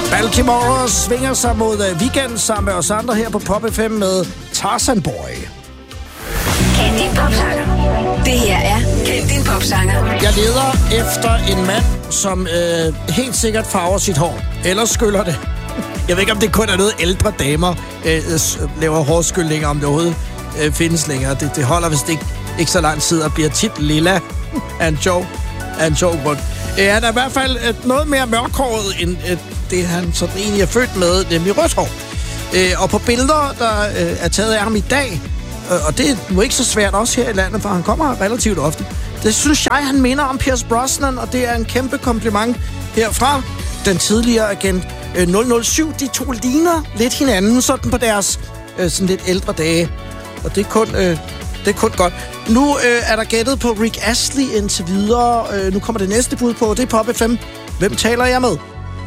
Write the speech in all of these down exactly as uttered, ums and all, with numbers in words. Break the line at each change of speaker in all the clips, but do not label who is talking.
Baltimore svinger sig mod weekend sammen med os andre her på Pop F M med Tarzan Boy.
Kend din popsanger. Det her er Kend din popsanger.
Jeg leder efter en mand, som øh, helt sikkert farver sit hår. Eller skyller det. Jeg ved ikke, om det kun er noget ældre damer øh, laver hårskyldninger, om det overhovedet øh, findes længere. Det, det holder vist ikke, ikke så lang tid og bliver tit lilla af en sjov, af en sjov grund. Øh, han er i hvert fald øh, noget mere mørkhåret end øh, det, han sådan egentlig er født med, nemlig rødt hår. Øh, og på billeder, der øh, er taget af ham i dag, øh, og det er nu ikke så svært også her i landet, for han kommer relativt ofte. Det synes jeg, han minder om Pierce Brosnan, og det er en kæmpe kompliment herfra. Den tidligere agent øh, nul nul syv, de to ligner lidt hinanden, sådan på deres øh, sådan lidt ældre dage. Og det er kun, øh, det er kun godt. Nu øh, er der gættet på Rick Astley indtil videre. Øh, nu kommer det næste bud på, det er Pop F M. Hvem taler jeg med?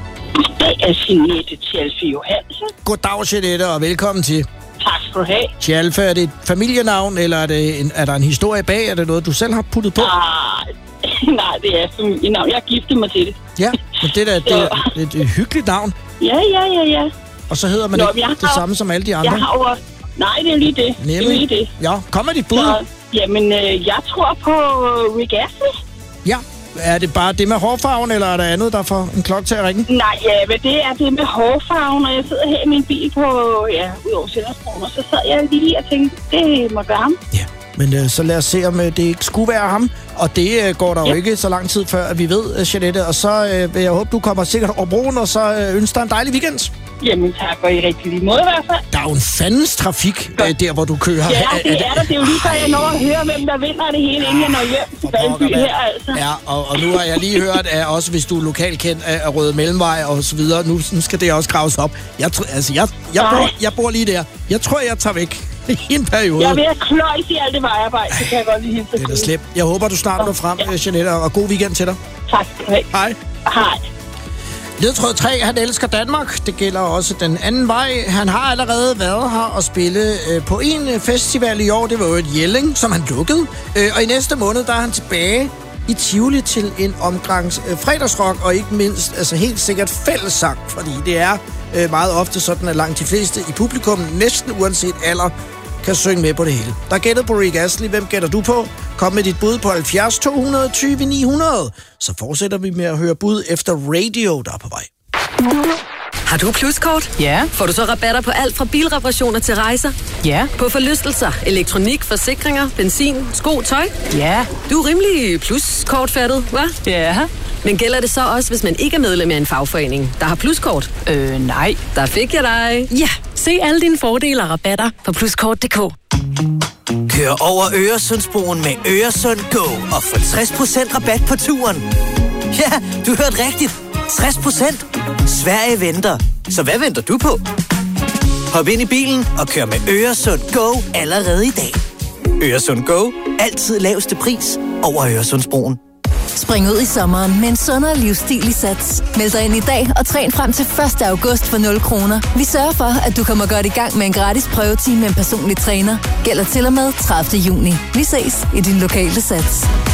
Det er Jeanette Tjalfe Johansen.
Goddag, Jeanette, og velkommen til.
Tak skal du have.
Tjalfe, er det et familienavn, eller er, det en, er der en historie bag? Er det noget, du selv har puttet på?
Ah, nej, det er familienavn. Jeg giftede mig til det.
Ja, men det er det, det, det, det er et hyggeligt navn.
Ja, ja, ja, ja.
Og så hedder man
Nå,
ikke det
har,
samme som alle de andre?
Jeg har jo... Nej, det er lige det.
Nemlig.
Det er lige det.
Ja, kom med dit bud.
Så, jamen, øh, jeg tror på Rick Astley.
Ja. Er det bare det med hårfarven, eller er der andet, der får en klokke til at ringe?
Nej, ja, men det er det med hårfarven, og jeg sidder her i min bil på, ja, ud over Sjællandsbroen, og så sad jeg lige og tænkte, det må være ham.
Ja, men øh, så lad os se, om øh, det ikke skulle være ham. Og det øh, går der ja. jo ikke så lang tid før, at vi ved, øh, Jeanette. Og så øh, vil jeg håbe, du kommer sikkert over broen, og så øh, ønsker dig en dejlig weekend.
Jamen tak, og i rigtig lige måde i hvert fald.
Der er jo en fandens trafik, øh, der hvor du kører.
Ja, det er der. Det er jo lige før, jeg når at høre, hvem der vinder det hele, inden jeg når hjem til Valby her, altså.
Ja, og, og nu har jeg lige hørt, at også hvis du er lokalkendt af Røde Mellemvej og så videre, nu, nu skal det også graves op. Jeg, tr- altså, jeg, jeg, bor, jeg bor lige der. Jeg tror, jeg tager væk i en periode.
Jeg er ved at kløjse i alt det vejarbejde, så kan jeg godt lige hilse.
Det er da slemt. Jeg håber, du snart når frem, ja. Jeanette, og god weekend til dig.
Tak skal du have.
Hej.
Hej.
Ledtråd tre, han elsker Danmark. Det gælder også den anden vej. Han har allerede været her og spille øh, på en festival i år. Det var jo et Jelling, som han lukkede. Øh, og i næste måned, der er han tilbage i Tivoli til en omgang øh, fredagsrock, og ikke mindst altså helt sikkert fællessang, fordi det er øh, meget ofte sådan, at langt de fleste i publikum, næsten uanset alder, kan synge med på det hele. Der er gættet på Rick Astley. Hvem gætter du på? Kom med dit bud på halvfjerds to tyve ni hundrede. Så fortsætter vi med at høre bud efter Radio, der er på vej.
Har du Pluskort?
Ja.
Får du så rabatter på alt fra bilreparationer til rejser?
Ja.
På forlystelser, elektronik, forsikringer, benzin, sko, tøj?
Ja.
Du er rimelig Pluskort-fattet, hva'?
Ja.
Men gælder det så også, hvis man ikke er medlem af en fagforening, der har Pluskort?
Øh, nej.
Der fik jeg dig.
Ja, se alle dine fordele og rabatter på pluskort punktum d k.
Kør over Øresundsbroen med Øresund Go og få tres procent rabat på turen. Ja, du hørte rigtigt. tres procent. Sverige venter. Så hvad venter du på? Hop ind i bilen og kør med Øresund Go allerede i dag. Øresund Go. Altid laveste pris over Øresundsbroen.
Spring ud i sommeren med en sundere livsstil i Sats. Meld dig ind i dag og træn frem til første august for nul kroner. Vi sørger for, at du kommer godt i gang med en gratis prøvetime med en personlig træner. Gælder til og med tredivte juni. Vi ses i din lokale Sats.